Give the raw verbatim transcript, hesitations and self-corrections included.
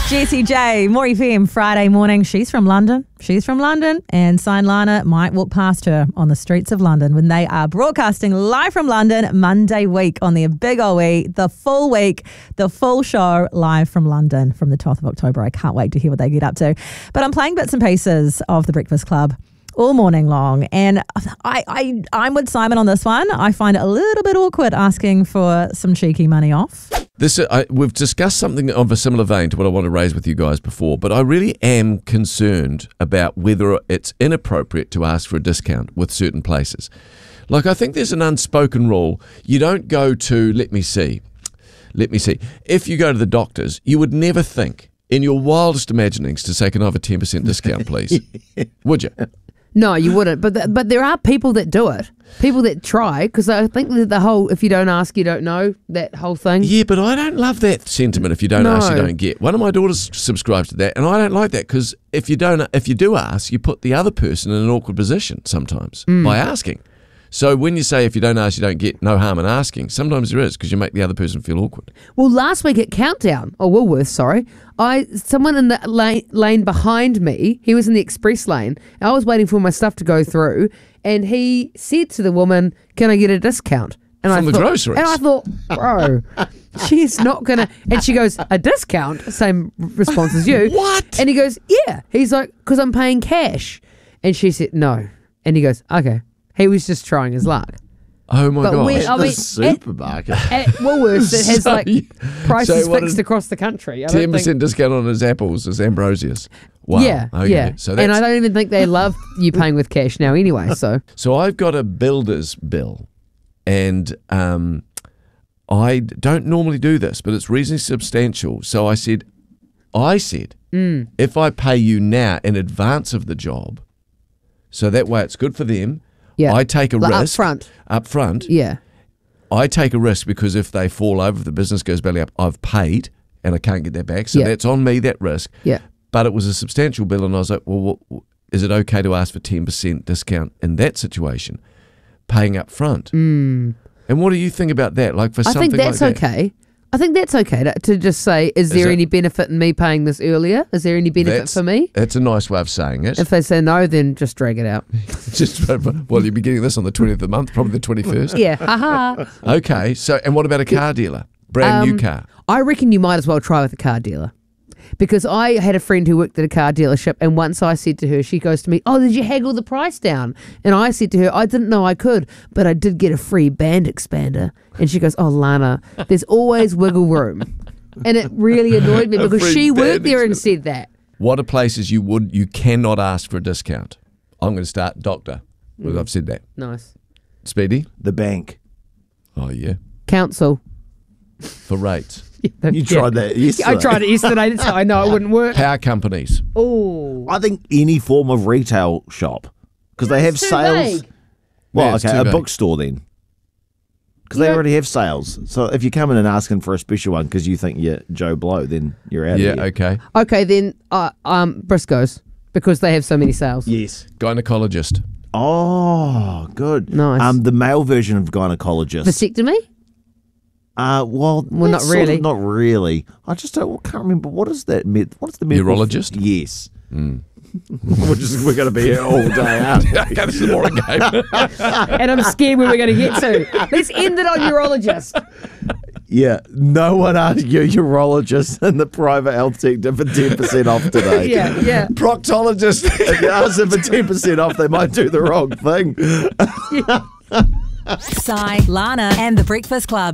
Jessie J, More F M, Friday morning. She's from London. She's from London. And Sign Lana might walk past her on the streets of London when they are broadcasting live from London Monday week on their Big O E, the full week, the full show live from London from the twelfth of October. I can't wait to hear what they get up to. But I'm playing bits and pieces of The Breakfast Club all morning long. And I, I, I'm with Simon on this one. I find it a little bit awkward asking for some cheeky money off. This uh, I, we've discussed something of a similar vein to what I want to raise with you guys before, but I really am concerned about whether it's inappropriate to ask for a discount with certain places. Like, I think there's an unspoken rule. You don't go to, let me see, let me see. If you go to the doctors, you would never think in your wildest imaginings to say, can I have a ten percent discount, please? Would you? No, you wouldn't. But th- but there are people that do it. People that try, because I think that the whole if you don't ask, you don't know, that whole thing. Yeah, but I don't love that sentiment. If you don't No. ask, you don't get. One of my daughters subscribes to that, and I don't like that because if you don't, if you do ask, you put the other person in an awkward position sometimes Mm. by asking. So when you say if you don't ask, you don't get, no harm in asking. Sometimes there is because you make the other person feel awkward. Well, last week at Countdown, or Woolworths, sorry, I someone in the lane, lane behind me, he was in the express lane, and I was waiting for my stuff to go through, and he said to the woman, can I get a discount? And From I the thought, groceries? And I thought, bro, she's not going to. And she goes, a discount? Same response as you. What? And he goes, yeah. He's like, because I'm paying cash. And she said, no. And he goes, okay. He was just trying his luck. Oh my But god! when- I the mean, supermarket. At Woolworths, it has So like you- prices so what fixed is- across the country. I don't Ten percent think- discount on his apples is Ambrosius. Wow. Yeah, Okay. yeah. So and I that's, don't even think they love you paying with cash now anyway. So so I've got a builder's bill, and um, I don't normally do this, but it's reasonably substantial. So I said, I said, mm, if I pay you now in advance of the job, so that way it's good for them. yeah, I take a Like up risk front. Up front, Yeah, I take a risk because if they fall over, if the business goes belly up, I've paid and I can't get that back. So Yeah. that's on me, that risk. yeah. But it was a substantial bill, and I was like, well, what, is it okay to ask for ten percent discount in that situation, paying up front? Mm. And what do you think about that? Like for I something think that's like that? okay. I think that's okay to, to just say, is, there it? any benefit in me paying this earlier? Is there any benefit That's- for me? That's a nice way of saying it. If they say no, then just drag it out. Just well, you'll be getting this on the twentieth of the month, probably the twenty-first. Yeah, haha. Okay, so and what about a car dealer? Brand Um, new car. I reckon you might as well try with a car dealer. Because I had a friend who worked at a car dealership, and once I said to her, she goes to me, oh, did you haggle the price down? And I said to her, I didn't know I could, but I did get a free band expander. And she goes, oh, Lana, there's always wiggle room. And it really annoyed me A because free she band worked there and expander. said that. What are places you would you cannot ask for a discount? I'm going to start doctor. Well, I've said that. Nice. Speedy? The bank. Oh yeah, Council. for rates. You tried that yesterday. I tried it yesterday. That's how I know it wouldn't work. Power companies. Oh. I think any form of retail shop because they have It's too sales. vague. Well, Yeah, it's okay, too a vague. bookstore then, because they Yeah. already have sales. So if you come in and asking for a special one because you think you're Joe Blow, then you're out. Yeah, of here. okay. Okay, then uh, um, Briscoe's, because they have so many sales. Yes. Gynecologist. Oh, good. Nice. Um, the male version of gynecologist. Vasectomy? Uh, well, Well, not that's sort of really. not really. I just don't. Can't remember what is that. Med, what is the medical- Urologist? Yes. Mm. we're just we're going to be here all day. Aren't we? Okay, this is a boring game. And I'm scared where we're going to get to. Let's end it on urologist. Yeah, no one asked your urologist in the private health sector for ten percent off today. Yeah, yeah. Proctologist. If you ask them for ten percent off, they might do the wrong thing. Si, Lana, and The Breakfast Club.